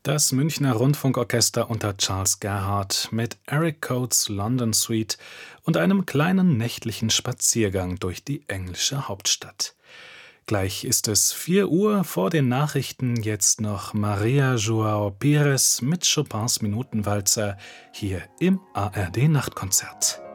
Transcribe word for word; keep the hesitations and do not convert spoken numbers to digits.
Das Münchner Rundfunkorchester unter Charles Gerhardt mit Eric Coates London Suite und einem kleinen nächtlichen Spaziergang durch die englische Hauptstadt. Gleich ist es vier Uhr, vor den Nachrichten jetzt noch Maria João Pires mit Chopins Minutenwalzer hier im A R D Nachtkonzert.